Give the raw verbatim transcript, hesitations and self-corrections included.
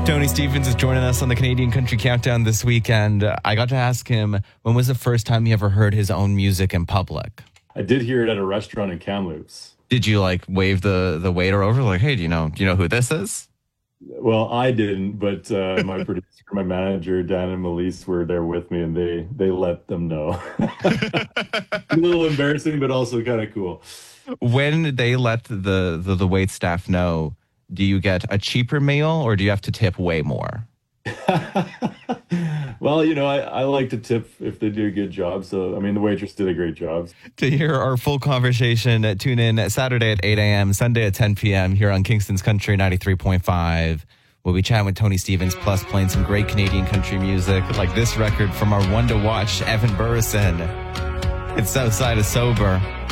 Tony Stevens is joining us on the Canadian Country Countdown this weekend. I got to ask him, when was the first time he ever heard his own music in public? I did hear it at a restaurant in Kamloops. Did you like wave the, the waiter over like, hey, do you know, do you know who this is? Well, I didn't, but uh, my producer, my manager, Dan and Melise were there with me, and they they let them know. A little embarrassing, but also kind of cool. When they let the, the, the wait staff know, do you get a cheaper meal or do you have to tip way more? Well, you know, I, I like to tip if they do a good job. So, I mean, the waitress did a great job. To hear our full conversation, tune in Saturday at eight a.m., Sunday at ten p.m. here on Kingston's Country ninety-three point five. We'll be chatting with Tony Stevens, plus playing some great Canadian country music, like this record from our one to watch, Evan Burrison. It's Southside of Sober.